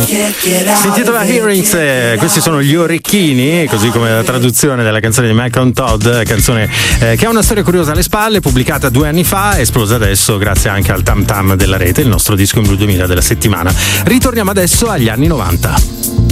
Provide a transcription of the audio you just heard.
Si intitola Hearings, questi sono gli orecchini, così come la traduzione della canzone di Malcolm Todd, canzone che ha una storia curiosa alle spalle, pubblicata 2 anni fa, esplosa adesso grazie anche al Tam Tam della rete, il nostro disco in blu 2000 della settimana. Ritorniamo adesso agli anni 90.